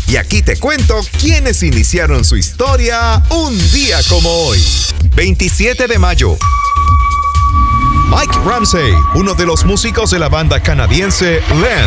Y aquí te cuento quiénes iniciaron su historia un día como hoy. 27 de mayo. Mike Ramsey, uno de los músicos de la banda canadiense Land,